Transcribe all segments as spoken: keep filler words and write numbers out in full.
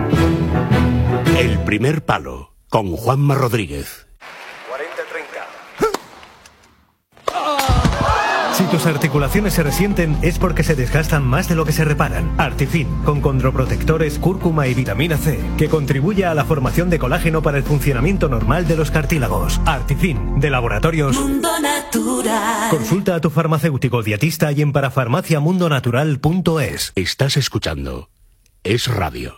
El primer palo, con Juanma Rodríguez. cuarenta treinta. Si tus articulaciones se resienten es porque se desgastan más de lo que se reparan. Artifin, con condroprotectores, cúrcuma y vitamina C, que contribuye a la formación de colágeno para el funcionamiento normal de los cartílagos. Artifin, de Laboratorios Mundo Natural. Consulta a tu farmacéutico dietista y en parafarmaciamundonatural punto es. Estás escuchando Es Radio.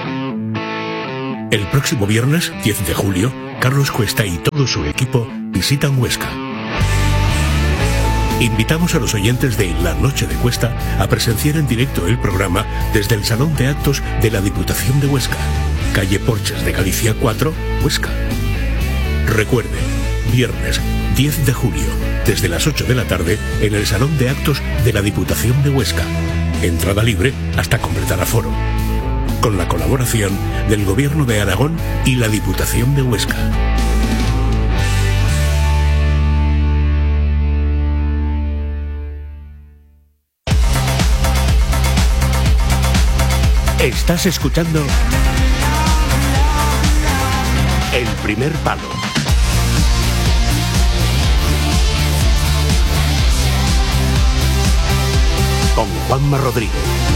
El próximo viernes, diez de julio, Carlos Cuesta y todo su equipo visitan Huesca. Invitamos a los oyentes de La Noche de Cuesta a presenciar en directo el programa desde el Salón de Actos de la Diputación de Huesca, calle Porches de Galicia cuatro, Huesca. Recuerde, viernes diez de julio, desde las ocho de la tarde, en el Salón de Actos de la Diputación de Huesca. Entrada libre hasta completar aforo. Con la colaboración del Gobierno de Aragón y la Diputación de Huesca. Estás escuchando El Primer Palo. Con Juanma Rodríguez.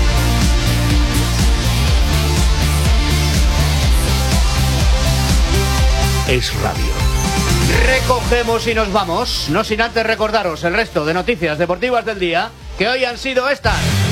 Es Radio. Recogemos y nos vamos, no sin antes recordaros el resto de noticias deportivas del día, que hoy han sido estas.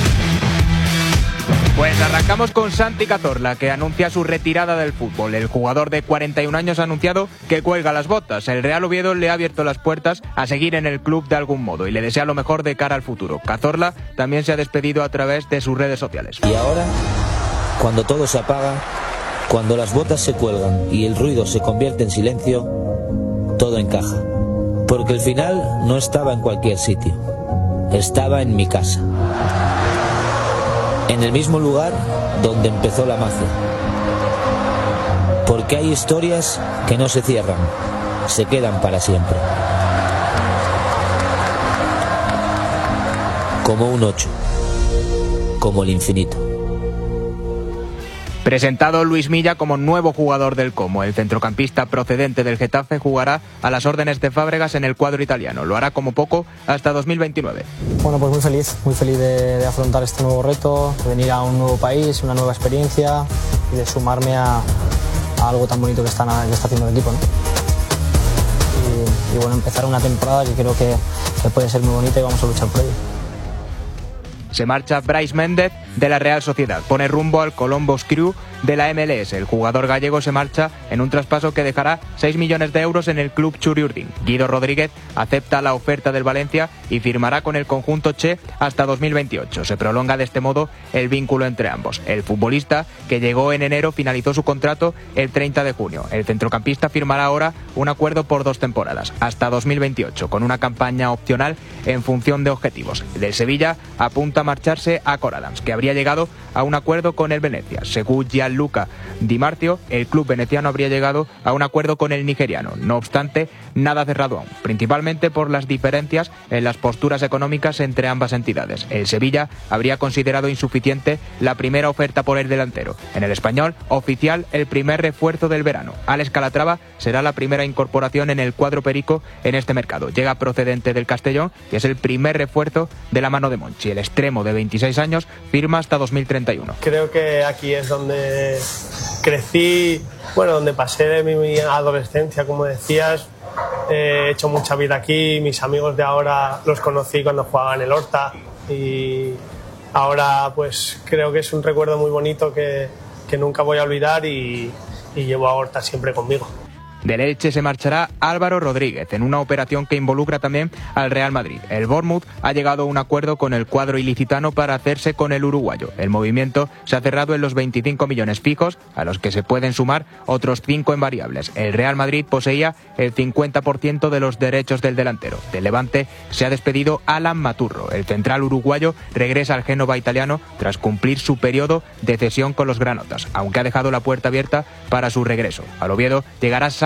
Pues arrancamos con Santi Cazorla, que anuncia su retirada del fútbol. El jugador de cuarenta y un años ha anunciado que cuelga las botas. El Real Oviedo le ha abierto las puertas a seguir en el club de algún modo y le desea lo mejor de cara al futuro. Cazorla también se ha despedido a través de sus redes sociales. Y ahora, cuando todo se apaga, cuando las botas se cuelgan y el ruido se convierte en silencio, todo encaja. Porque el final no estaba en cualquier sitio, estaba en mi casa. En el mismo lugar donde empezó la magia. Porque hay historias que no se cierran, se quedan para siempre. Como un ocho, como el infinito. Presentado Luis Milla como nuevo jugador del Como. El centrocampista procedente del Getafe jugará a las órdenes de Fábregas en el cuadro italiano. Lo hará como poco hasta dos mil veintinueve. Bueno, pues muy feliz, muy feliz de, de afrontar este nuevo reto, de venir a un nuevo país, una nueva experiencia y de sumarme a, a algo tan bonito que está, que está haciendo el equipo, ¿no? Y, y bueno, empezar una temporada que creo que, que puede ser muy bonita y vamos a luchar por ello. Se marcha Brais Méndez de la Real Sociedad. Pone rumbo al Columbus Crew de la M L S. El jugador gallego se marcha en un traspaso que dejará seis millones de euros en el club Churiurdin. Guido Rodríguez acepta la oferta del Valencia y firmará con el conjunto Che hasta dos mil veintiocho. Se prolonga de este modo el vínculo entre ambos. El futbolista, que llegó en enero, finalizó su contrato el treinta de junio. El centrocampista firmará ahora un acuerdo por dos temporadas, hasta dos mil veintiocho, con una campaña opcional en función de objetivos. Del Sevilla apunta a marcharse a Coradams, que habría llegado a un acuerdo con el Venecia. Según Gianluca Di Marzio, el club veneciano habría llegado a un acuerdo con el nigeriano. No obstante, nada cerrado aún, principalmente por las diferencias en las posturas económicas entre ambas entidades. El Sevilla habría considerado insuficiente la primera oferta por el delantero. En el Español, oficial el primer refuerzo del verano. Alex Calatrava será la primera incorporación en el cuadro perico en este mercado. Llega procedente del Castellón y es el primer refuerzo de la mano de Monchi. El extremo de veintiséis años firma hasta dos mil treinta y uno. Creo que aquí es donde crecí, bueno, donde pasé mi, mi adolescencia, como decías. He hecho mucha vida aquí, mis amigos de ahora los conocí cuando jugaba en el Horta y ahora pues creo que es un recuerdo muy bonito que, que nunca voy a olvidar y, y llevo a Horta siempre conmigo. Del Elche se marchará Álvaro Rodríguez en una operación que involucra también al Real Madrid. El Bournemouth ha llegado a un acuerdo con el cuadro ilicitano para hacerse con el uruguayo. El movimiento se ha cerrado en los veinticinco millones fijos, a los que se pueden sumar otros cinco en variables. El Real Madrid poseía el cincuenta por ciento de los derechos del delantero. Del Levante se ha despedido Alan Maturro. El central uruguayo regresa al Génova italiano tras cumplir su periodo de cesión con los granotas, aunque ha dejado la puerta abierta para su regreso. Al Oviedo llegará Sam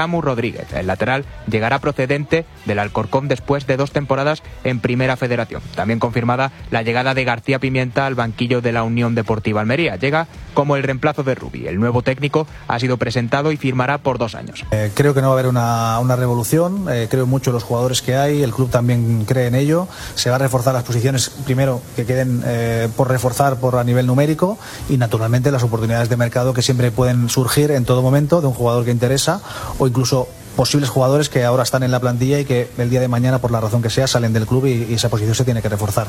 Samu Rodríguez. El lateral llegará procedente del Alcorcón después de dos temporadas en Primera Federación. También confirmada la llegada de García Pimienta al banquillo de la Unión Deportiva Almería. Llega como el reemplazo de Rubi. El nuevo técnico ha sido presentado y firmará por dos años. Eh, creo que no va a haber una, una revolución, eh, creo mucho en los jugadores que hay, el club también cree en ello, se va a reforzar las posiciones primero que queden eh, por reforzar por a nivel numérico y naturalmente las oportunidades de mercado que siempre pueden surgir en todo momento de un jugador que interesa o incluso posibles jugadores que ahora están en la plantilla y que el día de mañana, por la razón que sea, salen del club y, y esa posición se tiene que reforzar.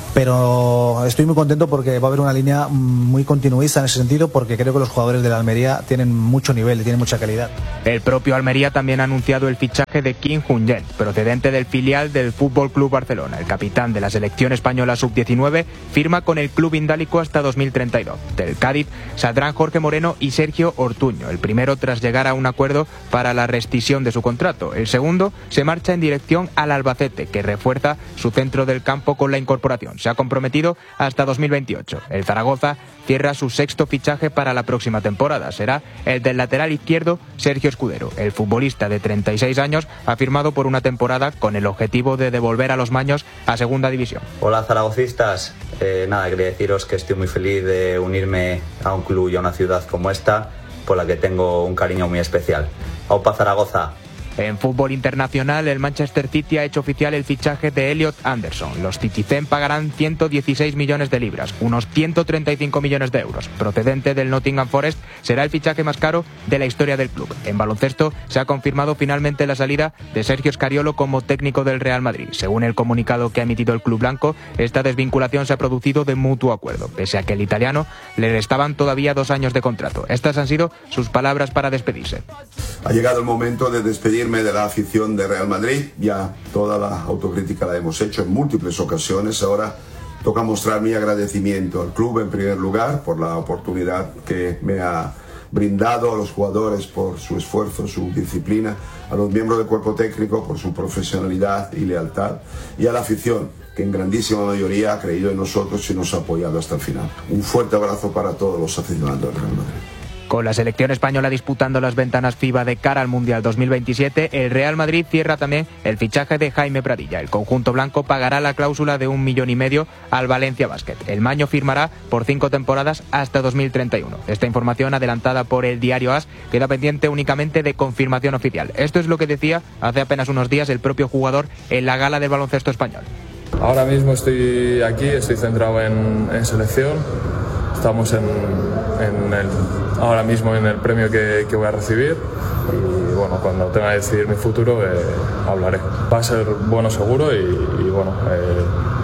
Pero estoy muy contento porque va a haber una línea muy continuista en ese sentido, porque creo que los jugadores de la Almería tienen mucho nivel y tienen mucha calidad. El propio Almería también ha anunciado el fichaje de Kim Jung-yen, procedente del filial del Fútbol Club Barcelona. El capitán de la selección española sub diecinueve firma con el club indálico hasta dos mil treinta y dos. Del Cádiz saldrán Jorge Moreno y Sergio Ortuño, el primero tras llegar a un acuerdo para la rescisión de su contrato. El segundo se marcha en dirección al Albacete, que refuerza su centro del campo con la incorporación. Se ha comprometido hasta dos mil veintiocho. El Zaragoza cierra su sexto fichaje para la próxima temporada. Será el del lateral izquierdo Sergio Escudero. El futbolista de treinta y seis años ha firmado por una temporada con el objetivo de devolver a los maños a segunda división. Hola zaragocistas, eh, nada, quería deciros que estoy muy feliz de unirme a un club y a una ciudad como esta, por la que tengo un cariño muy especial. ¡Aupa Zaragoza! En fútbol internacional, el Manchester City ha hecho oficial el fichaje de Elliot Anderson. Los Citizen pagarán ciento dieciséis millones de libras, unos ciento treinta y cinco millones de euros. Procedente del Nottingham Forest, será el fichaje más caro de la historia del club. En baloncesto, se ha confirmado finalmente la salida de Sergio Scariolo como técnico del Real Madrid. Según el comunicado que ha emitido el club blanco, esta desvinculación se ha producido de mutuo acuerdo, pese a que el italiano le restaban todavía dos años de contrato. Estas han sido sus palabras para despedirse. Ha llegado el momento de despedirme de la afición de Real Madrid. Ya toda la autocrítica la hemos hecho en múltiples ocasiones. Ahora toca mostrar mi agradecimiento al club en primer lugar por la oportunidad que me ha brindado, a los jugadores por su esfuerzo, su disciplina, a los miembros del cuerpo técnico por su profesionalidad y lealtad, y a la afición que en grandísima mayoría ha creído en nosotros y nos ha apoyado hasta el final. Un fuerte abrazo para todos los aficionados del Real Madrid. Con la selección española disputando las ventanas FIBA de cara al Mundial dos mil veintisiete, el Real Madrid cierra también el fichaje de Jaime Pradilla. El conjunto blanco pagará la cláusula de un millón y medio al Valencia Basket. El maño firmará por cinco temporadas hasta dos mil treinta y uno. Esta información, adelantada por el diario AS, queda pendiente únicamente de confirmación oficial. Esto es lo que decía hace apenas unos días el propio jugador en la gala del baloncesto español. Ahora mismo estoy aquí, estoy centrado en, en selección. Estamos en, en el, ahora mismo en el premio que, que voy a recibir y bueno, cuando tenga que decidir mi futuro eh, hablaré. Va a ser bueno seguro y, y bueno, eh,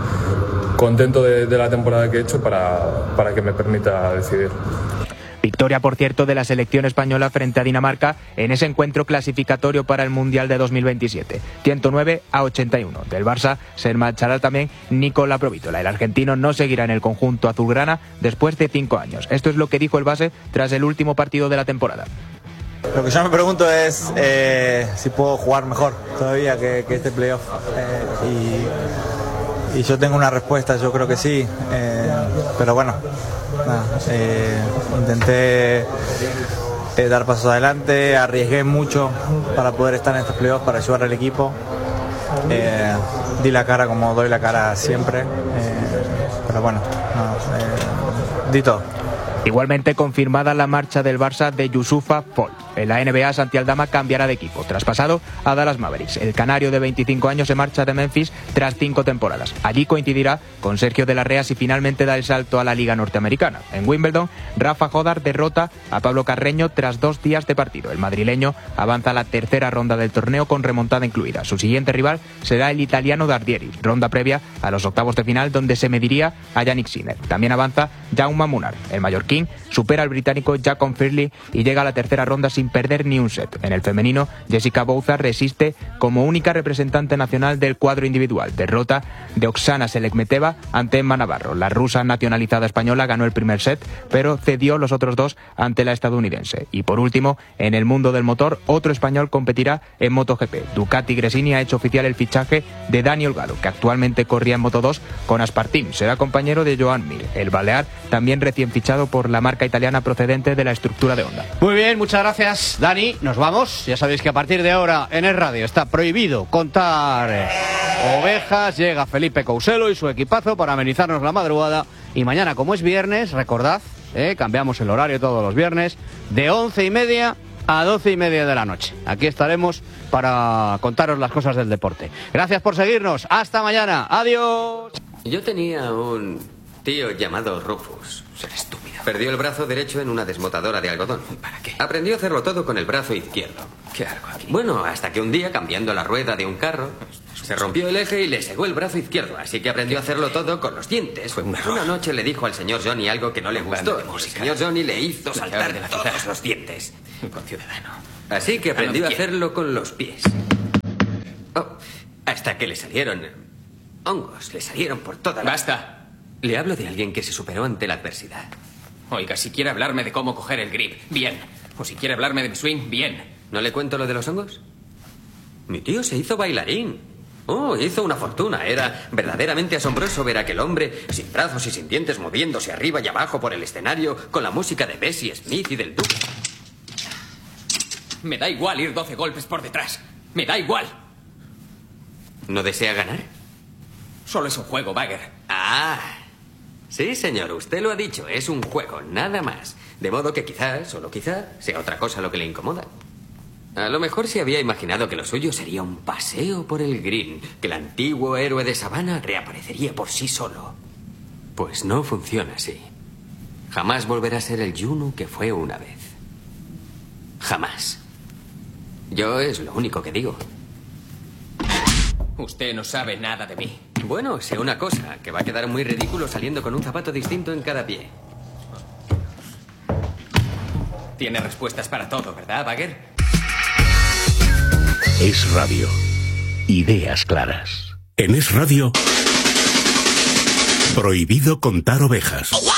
contento de, de la temporada que he hecho para, para que me permita decidir. Victoria, por cierto, de la selección española frente a Dinamarca en ese encuentro clasificatorio para el Mundial de dos mil veintisiete. ciento nueve a ochenta y uno. Del Barça se marchará también Nicola Provítola. El argentino no seguirá en el conjunto azulgrana después de cinco años. Esto es lo que dijo el base tras el último partido de la temporada. Lo que yo me pregunto es eh, si puedo jugar mejor todavía que, que este playoff. Eh, y, y yo tengo una respuesta, yo creo que sí. Eh, pero bueno, nada, eh, intenté eh, dar pasos adelante, arriesgué mucho para poder estar en estos playoffs, para ayudar al equipo. Eh, di la cara como doy la cara siempre. Eh, pero bueno, no, eh, di todo. Igualmente confirmada la marcha del Barça de Youssoufa Fall. En la N B A, Santi Aldama cambiará de equipo, traspasado a Dallas Mavericks. El canario de veinticinco años se marcha de Memphis tras cinco temporadas. Allí coincidirá con Sergio de la Rea si finalmente da el salto a la Liga Norteamericana. En Wimbledon, Rafa Jodar derrota a Pablo Carreño tras dos días de partido. El madrileño avanza a la tercera ronda del torneo con remontada incluida. Su siguiente rival será el italiano Dardieri, ronda previa a los octavos de final donde se mediría a Yannick Sinner. También avanza Jaume Munar. El mallorquín supera al británico Jacob Firley y llega a la tercera ronda sin perder ni un set. En el femenino, Jessica Bouza resiste como única representante nacional del cuadro individual. Derrota de Oksana Selekmeteva ante Emma Navarro. La rusa nacionalizada española ganó el primer set, pero cedió los otros dos ante la estadounidense. Y por último, en el mundo del motor, otro español competirá en MotoGP. Ducati Gresini ha hecho oficial el fichaje de Daniel Galo, que actualmente corría en Moto dos con Aspartim. Será compañero de Joan Mir. El balear, también recién fichado por por la marca italiana procedente de la estructura de Honda. Muy bien, muchas gracias, Dani. Nos vamos. Ya sabéis que a partir de ahora en el radio está prohibido contar eh, ovejas. Llega Felipe Couselo y su equipazo para amenizarnos la madrugada. Y mañana, como es viernes, recordad, eh, cambiamos el horario todos los viernes, de once y media a doce y media de la noche. Aquí estaremos para contaros las cosas del deporte. Gracias por seguirnos. Hasta mañana. Adiós. Yo tenía un tío llamado Rufus. Ser estúpido. Perdió el brazo derecho en una desmotadora de algodón. ¿Para qué? Aprendió a hacerlo todo con el brazo izquierdo. ¿Qué hago aquí? Bueno, hasta que un día, cambiando la rueda de un carro, se rompió el eje y le segó el brazo izquierdo. Así que aprendió a hacerlo todo con los dientes. Fue un error. Una noche le dijo al señor Johnny algo que no le gustó. El señor Johnny le hizo saltar de la todos ciudad. los dientes. Con ciudadano. Así que aprendió a ¿quién? hacerlo con los pies. Oh, hasta que le salieron hongos. Le salieron por toda la... Basta. Le hablo de alguien que se superó ante la adversidad. Oiga, si quiere hablarme de cómo coger el grip, bien. O si quiere hablarme de mi swing, bien. ¿No le cuento lo de los hongos? Mi tío se hizo bailarín. Oh, hizo una fortuna. Era verdaderamente asombroso ver a aquel hombre sin brazos y sin dientes moviéndose arriba y abajo por el escenario con la música de Bessie Smith y del Duque. Me da igual ir doce golpes por detrás. Me da igual. ¿No desea ganar? Solo es un juego, Bagger. Ah, sí, señor, usted lo ha dicho. Es un juego, nada más. De modo que quizás, solo quizá, sea otra cosa lo que le incomoda. A lo mejor se había imaginado que lo suyo sería un paseo por el green, que el antiguo héroe de sabana reaparecería por sí solo. Pues no funciona así. Jamás volverá a ser el Junu que fue una vez. Jamás. Yo es lo único que digo. Usted no sabe nada de mí. Bueno, sé una cosa, que va a quedar muy ridículo saliendo con un zapato distinto en cada pie. Tiene respuestas para todo, ¿verdad, Bagger? Es Radio. Ideas claras. En Es Radio, prohibido contar ovejas.